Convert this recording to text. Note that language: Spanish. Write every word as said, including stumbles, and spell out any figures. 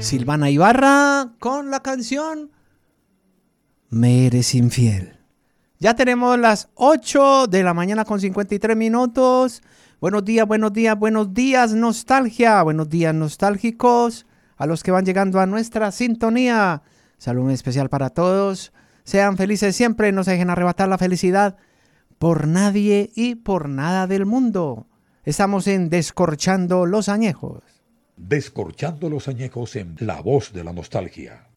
Silvana Ibarra con la canción Me eres infiel. Ya tenemos las ocho de la mañana con cincuenta y tres minutos. Buenos días, buenos días, buenos días, nostalgia. Buenos días, nostálgicos. A los que van llegando a nuestra sintonía. Saludo especial para todos. Sean felices siempre. No se dejen arrebatar la felicidad por nadie y por nada del mundo. Estamos en Descorchando los Añejos. Descorchando los Añejos en La Voz de la Nostalgia.